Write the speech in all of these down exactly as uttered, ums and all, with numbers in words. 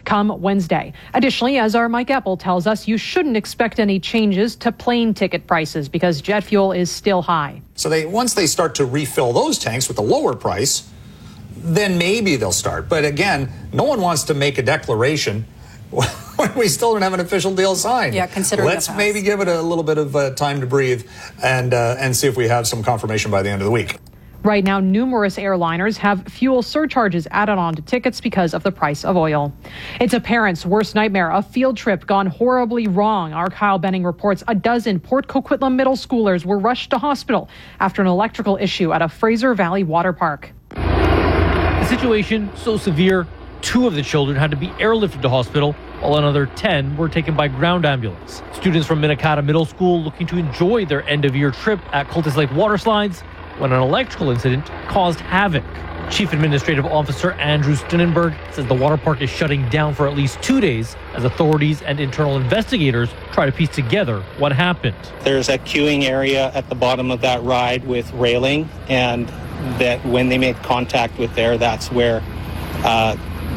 come Wednesday. Additionally, as our Mike Apple tells us, you shouldn't expect any changes to plane ticket prices because jet fuel is still high. So they once they start to refill those tanks with a lower price, then maybe they'll start. But again, no one wants to make a declaration when we still don't have an official deal signed. Yeah, considering Let's maybe give it a little bit of uh, time to breathe and uh, and see if we have some confirmation by the end of the week. Right now, numerous airliners have fuel surcharges added on to tickets because of the price of oil. It's a parent's worst nightmare, a field trip gone horribly wrong. Our Kyle Benning reports a dozen Port Coquitlam middle schoolers were rushed to hospital after an electrical issue at a Fraser Valley water park. The situation so severe, two of the children had to be airlifted to hospital, while another ten were taken by ground ambulance. Students from Minnekata Middle School looking to enjoy their end-of-year trip at Cultus Lake water slides when an electrical incident caused havoc. Chief Administrative Officer Andrew Stinnenberg says the water park is shutting down for at least two days as authorities and internal investigators try to piece together what happened. There's a queuing area at the bottom of that ride with railing, and that when they make contact with there, that's where uh,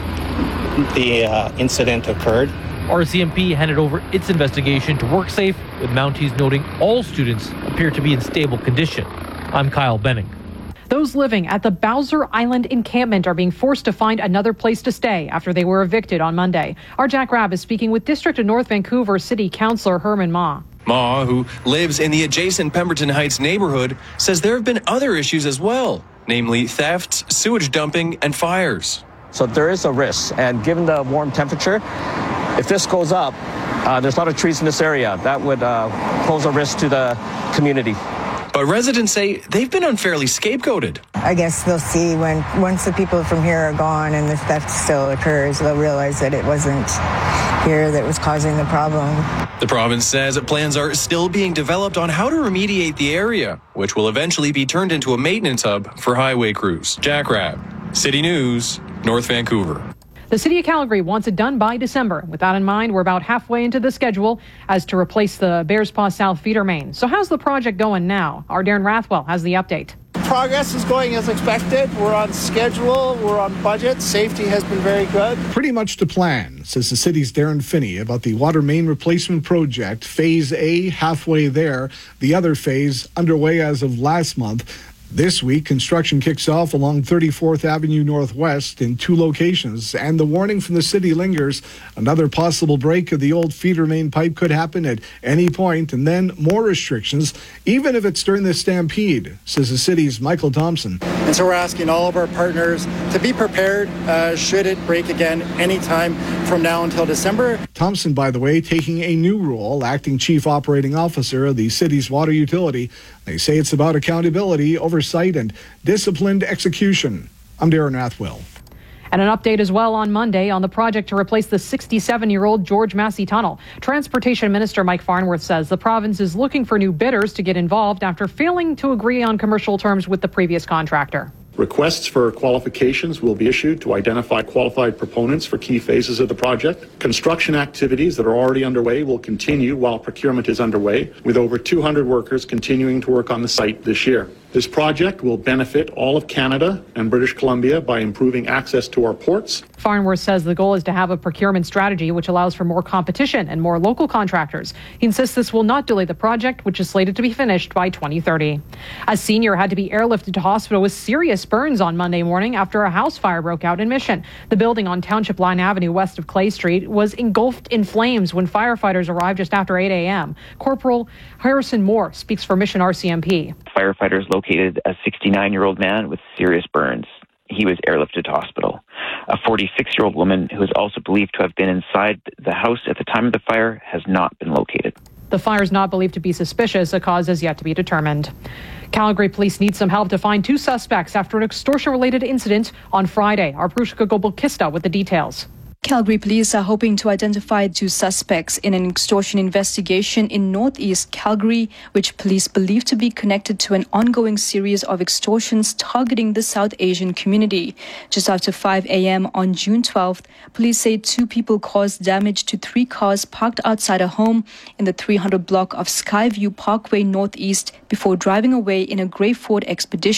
the uh, incident occurred. R C M P handed over its investigation to WorkSafe, with Mounties noting all students appear to be in stable condition. I'm Kyle Benning. Those living at the Bowser Island encampment are being forced to find another place to stay after they were evicted on Monday. Our Jack Rabb is speaking with District of North Vancouver City Councillor Herman Ma. Ma, who lives in the adjacent Pemberton Heights neighborhood, says there have been other issues as well, namely thefts, sewage dumping, and fires. So there is a risk, and given the warm temperature, if this goes up, uh, there's a lot of trees in this area. That would uh, pose a risk to the community. But residents say they've been unfairly scapegoated. I guess they'll see when, once the people from here are gone and the theft still occurs, they'll realize that it wasn't here that was causing the problem. The province says plans are still being developed on how to remediate the area, which will eventually be turned into a maintenance hub for highway crews. Jack Rabb, City News, North Vancouver. The City of Calgary wants it done by December. With that in mind, we're about halfway into the schedule as to replace the Bears Paw South feeder main. So how's the project going now? Our Darren Rathwell has the update. Progress is going as expected. We're on schedule. We're on budget. Safety has been very good. Pretty much to plan, says the city's Darren Finney about the water main replacement project. Phase A halfway there. The other phase underway as of last month. This week, construction kicks off along thirty-fourth Avenue Northwest in two locations, and the warning from the city lingers. Another possible break of the old feeder main pipe could happen at any point, and then more restrictions, even if it's during the stampede, says the city's Michael Thompson. And so we're asking all of our partners to be prepared uh, should it break again anytime from now until December. Thompson, by the way, taking a new role, acting chief operating officer of the city's water utility. They say it's about accountability, oversight, and disciplined execution. I'm Darren Rathwell. And an update as well on Monday on the project to replace the sixty-seven-year-old George Massey Tunnel. Transportation Minister Mike Farnworth says the province is looking for new bidders to get involved after failing to agree on commercial terms with the previous contractor. Requests for qualifications will be issued to identify qualified proponents for key phases of the project. Construction activities that are already underway will continue while procurement is underway, with over two hundred workers continuing to work on the site this year. This project will benefit all of Canada and British Columbia by improving access to our ports. Farnworth says the goal is to have a procurement strategy which allows for more competition and more local contractors. He insists this will not delay the project, which is slated to be finished by twenty thirty. A senior had to be airlifted to hospital with serious burns on Monday morning after a house fire broke out in Mission. The building on Township Line Avenue west of Clay Street was engulfed in flames when firefighters arrived just after eight a.m. Corporal Harrison Moore speaks for Mission R C M P. Firefighters located a sixty-nine-year-old man with serious burns. He was airlifted to hospital. A forty-six-year-old woman who is also believed to have been inside the house at the time of the fire has not been located. The fire is not believed to be suspicious. A cause is yet to be determined. Calgary police need some help to find two suspects after an extortion-related incident on Friday. Our Prushka Gobel-Kista with the details. Calgary police are hoping to identify two suspects in an extortion investigation in northeast Calgary, which police believe to be connected to an ongoing series of extortions targeting the South Asian community. Just after five a.m. on June twelfth, police say two people caused damage to three cars parked outside a home in the three hundred block of Skyview Parkway Northeast before driving away in a gray Ford Expedition.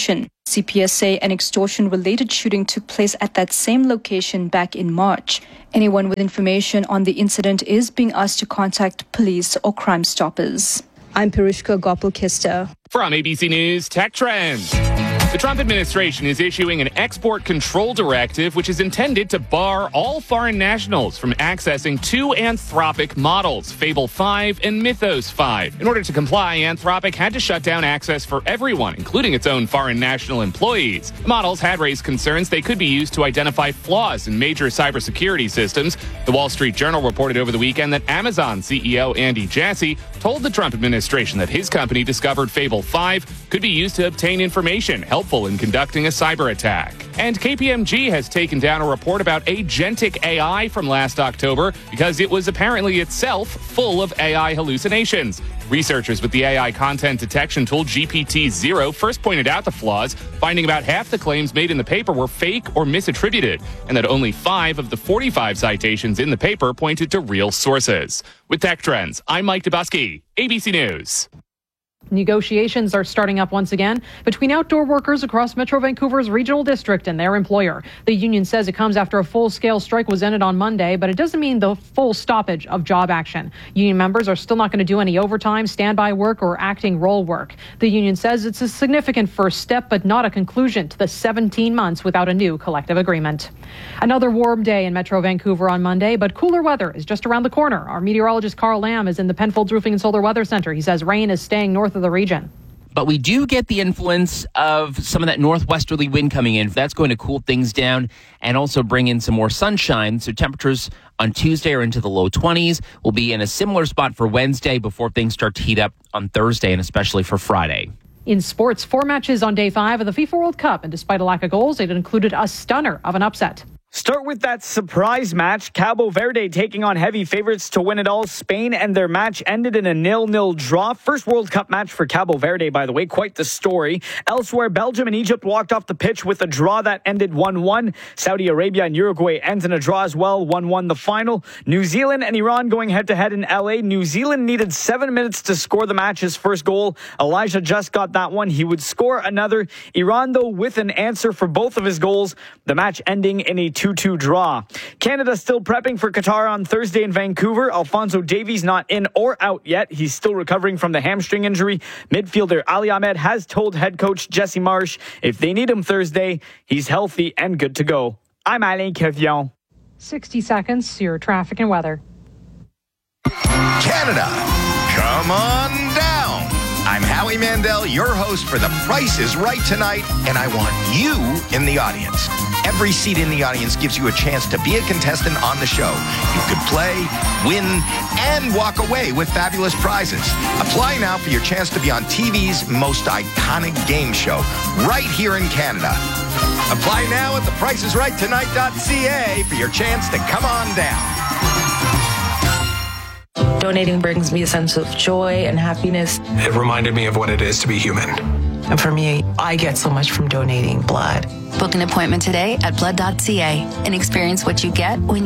C P S say an extortion-related shooting took place at that same location back in March. Anyone with information on the incident is being asked to contact police or Crime Stoppers. I'm Pirishka Gopal-Kista. From A B C News Tech Trends. The Trump administration is issuing an export control directive which is intended to bar all foreign nationals from accessing two Anthropic models, Fable five and Mythos five. In order to comply, Anthropic had to shut down access for everyone, including its own foreign national employees. The models had raised concerns they could be used to identify flaws in major cybersecurity systems. The Wall Street Journal reported over the weekend that Amazon C E O Andy Jassy told the Trump administration that his company discovered Fable five could be used to obtain information helpful in conducting a cyber attack. And K P M G has taken down a report about Agentic A I from last October because it was apparently itself full of A I hallucinations. Researchers with the A I content detection tool G P T zero first pointed out the flaws, finding about half the claims made in the paper were fake or misattributed, and that only five of the forty-five citations in the paper pointed to real sources. With Tech Trends, I'm Mike Dubusky, A B C News. Negotiations are starting up once again between outdoor workers across Metro Vancouver's regional district and their employer. The union says it comes after a full-scale strike was ended on Monday, but it doesn't mean the full stoppage of job action. Union members are still not going to do any overtime, standby work, or acting role work. The union says it's a significant first step, but not a conclusion to the seventeen months without a new collective agreement. Another warm day in Metro Vancouver on Monday, but cooler weather is just around the corner. Our meteorologist Carl Lamb is in the Penfolds Roofing and Solar Weather Center. He says rain is staying north of the region. But we do get the influence of some of that northwesterly wind coming in. That's going to cool things down and also bring in some more sunshine. So temperatures on Tuesday are into the low twenties. We'll be in a similar spot for Wednesday before things start to heat up on Thursday and especially for Friday. In sports, four matches on day five of the FIFA World Cup, and despite a lack of goals, it included a stunner of an upset. Start with that surprise match. Cabo Verde taking on heavy favorites to win it all, Spain, and their match ended in a nil-nil draw. First World Cup match for Cabo Verde, by the way. Quite the story. Elsewhere, Belgium and Egypt walked off the pitch with a draw that ended one one. Saudi Arabia and Uruguay ends in a draw as well, one one the final. New Zealand and Iran going head-to-head in L A. New Zealand needed seven minutes to score the match's first goal. Elijah just got that one. He would score another. Iran, though, with an answer for both of his goals. The match ending in a two two draw. Canada still prepping for Qatar on Thursday in Vancouver. Alphonso Davies not in or out yet. He's still recovering from the hamstring injury. Midfielder Ali Ahmed has told head coach Jesse Marsh if they need him Thursday, he's healthy and good to go. I'm Alain Quevillon. sixty seconds, your traffic and weather. Canada, come on down. I'm Howie Mandel, your host for The Price is Right tonight, and I want you in the audience. Every seat in the audience gives you a chance to be a contestant on the show. You could play, win, and walk away with fabulous prizes. Apply now for your chance to be on T V's most iconic game show, right here in Canada. Apply now at the price is right tonight dot c a for your chance to come on down. Donating brings me a sense of joy and happiness. It reminded me of what it is to be human. And for me, I get so much from donating blood. Book an appointment today at blood dot c a and experience what you get when you